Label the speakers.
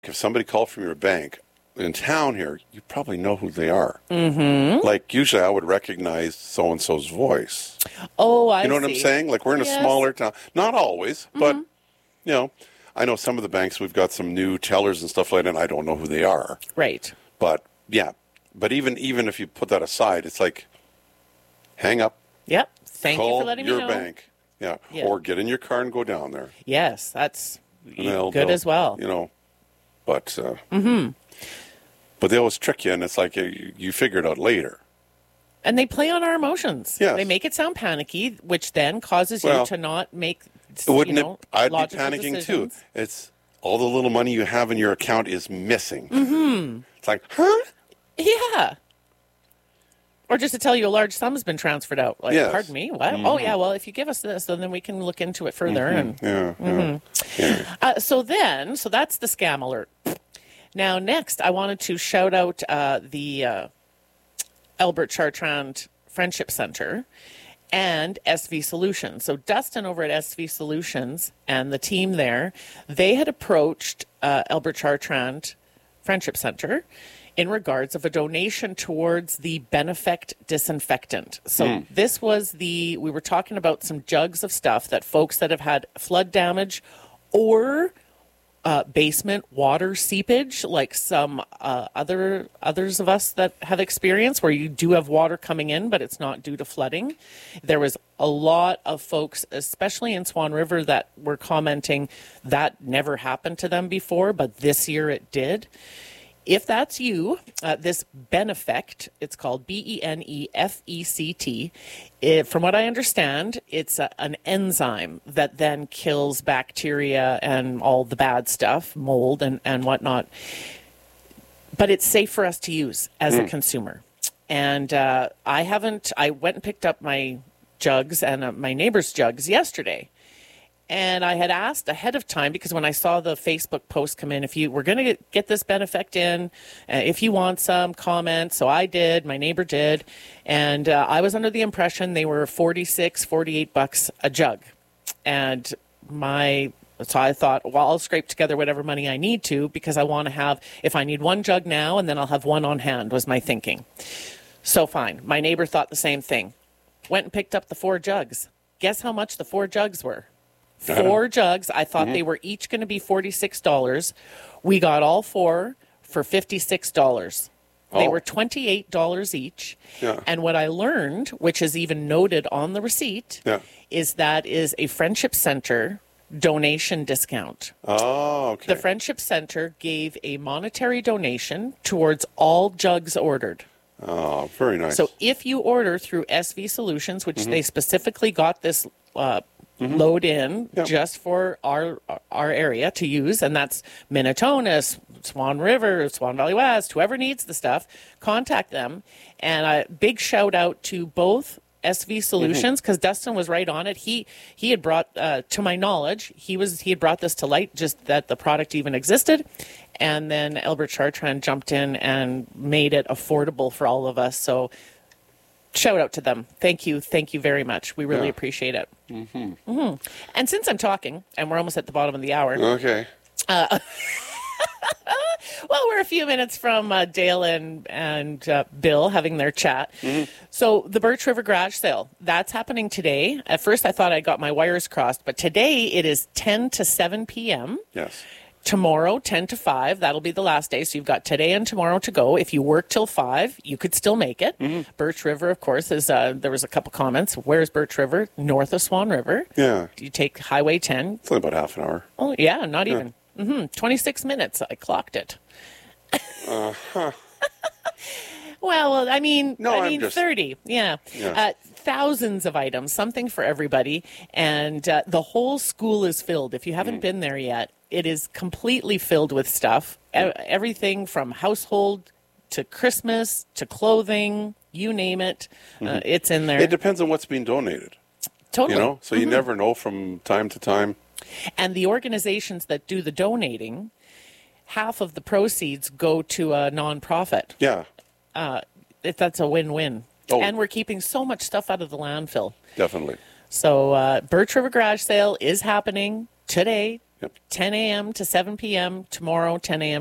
Speaker 1: if somebody called from your bank in town here, you probably know who they are. Mm-hmm. Like, usually I would recognize so-and-so's voice.
Speaker 2: Oh, I see.
Speaker 1: You know what I'm saying? Like, we're in a smaller town. Not always, but, I know some of the banks, we've got some new tellers and stuff like that, and I don't know who they are.
Speaker 2: Right.
Speaker 1: But, yeah. But even if you put that aside, it's like, hang up.
Speaker 2: Yep. Thank you for letting me know.
Speaker 1: Call your bank. Yeah. Or get in your car and go down there.
Speaker 2: Yes, that's
Speaker 1: They'll
Speaker 2: as well.
Speaker 1: But but they always trick you, and it's like you figure it out later.
Speaker 2: And they play on our emotions.
Speaker 1: Yes.
Speaker 2: They make it sound panicky, which then causes you to not make
Speaker 1: I'd be panicking
Speaker 2: decisions.
Speaker 1: too. It's all the little money you have in your account is missing. Mm-hmm. It's like, huh?
Speaker 2: Yeah. Or just to tell you a large sum has been transferred out. Like, pardon me, what? Mm-hmm. Oh, yeah, well, if you give us this, then we can look into it further.
Speaker 1: Mm-hmm.
Speaker 2: So that's the scam alert. Now, next, I wanted to shout out the Albert Chartrand Friendship Center and SV Solutions. So Dustin over at SV Solutions and the team there, they had approached Albert Chartrand Friendship Center in regards of a donation towards the Benefect disinfectant. So this was we were talking about some jugs of stuff that folks that have had flood damage or basement water seepage, like some others of us that have experienced where you do have water coming in, but it's not due to flooding. There was a lot of folks, especially in Swan River, that were commenting that never happened to them before, but this year it did. If that's you, this Benefect, it's called Benefect. From what I understand, it's an enzyme that then kills bacteria and all the bad stuff, mold and whatnot. But it's safe for us to use as a consumer. And I went and picked up my jugs and my neighbor's jugs yesterday. And I had asked ahead of time, because when I saw the Facebook post come in, if you were going to get this Benefect in, if you want some, comment. So I did, my neighbor did. And I was under the impression they were $48 a jug. And so I thought, well, I'll scrape together whatever money I need to, because I want to have, if I need one jug now, and then I'll have one on hand, was my thinking. So fine. My neighbor thought the same thing. Went and picked up the 4 jugs. Guess how much the 4 jugs were? 4 jugs. I thought they were each going to be $46. We got all 4 for $56. They were $28 each. Yeah. And what I learned, which is even noted on the receipt, is that is a Friendship Center donation discount.
Speaker 1: Oh, okay.
Speaker 2: The Friendship Center gave a monetary donation towards all jugs ordered.
Speaker 1: Oh, very nice.
Speaker 2: So if you order through SV Solutions, which they specifically got this load in just for our area to use, and that's Minotona, Swan River, Swan Valley West, whoever needs the stuff, contact them. And a big shout out to both SV Solutions, because Dustin was right on it. He had brought, to my knowledge, he had brought this to light, just that the product even existed. And then Albert Chartrand jumped in and made it affordable for all of us. So shout out to them. Thank you very much. We really appreciate it. And since I'm talking, and we're almost at the bottom of the hour.
Speaker 1: Okay.
Speaker 2: Well, we're a few minutes from Dale and Bill having their chat. So the Birch River Garage Sale, that's happening today. At first I thought I got my wires crossed, but today it is 10 to 7 p.m.
Speaker 1: Yes.
Speaker 2: Tomorrow, 10 to 5, that'll be the last day. So you've got today and tomorrow to go. If you work till 5, you could still make it. Birch River, of course, is there was a couple comments. Where's Birch River? North of Swan River.
Speaker 1: Yeah.
Speaker 2: You take Highway 10.
Speaker 1: It's only about half an hour.
Speaker 2: Oh, yeah, not even. 26 minutes. I clocked it. Well, I mean, 30. Yeah. Thousands of items, something for everybody. And the whole school is filled. If you haven't been there yet, it is completely filled with stuff. Everything from household to Christmas to clothing, you name it. It's in there.
Speaker 1: It depends on what's being donated.
Speaker 2: Totally.
Speaker 1: So you never know from time to time.
Speaker 2: And the organizations that do the donating, half of the proceeds go to a nonprofit.
Speaker 1: Yeah.
Speaker 2: That's a win-win.
Speaker 1: Oh.
Speaker 2: And we're keeping so much stuff out of the landfill.
Speaker 1: Definitely.
Speaker 2: So Birch River Garage Sale is happening today,
Speaker 1: Yep.
Speaker 2: 10 a.m. to 7 p.m. tomorrow, 10 a.m.